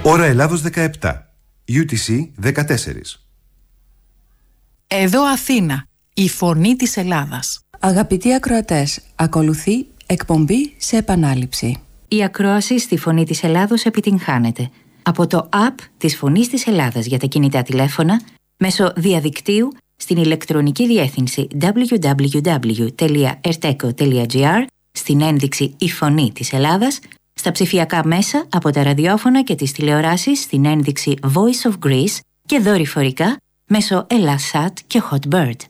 Ώρα Ελλάδος 17. UTC 14. Εδώ Αθήνα, η φωνή της Ελλάδας. Αγαπητοί ακροατές, ακολουθεί εκπομπή σε επανάληψη. Η ακρόαση στη Φωνή της Ελλάδος επιτυγχάνεται από το app της Φωνής της Ελλάδας για τα κινητά τηλέφωνα, μέσω διαδικτύου στην ηλεκτρονική διεύθυνση www.erteco.gr, στην ένδειξη «Η Φωνή της Ελλάδας», στα ψηφιακά μέσα από τα ραδιόφωνα και τις τηλεοράσεις στην ένδειξη Voice of Greece και δορυφορικά μέσω Elasat και Hotbird.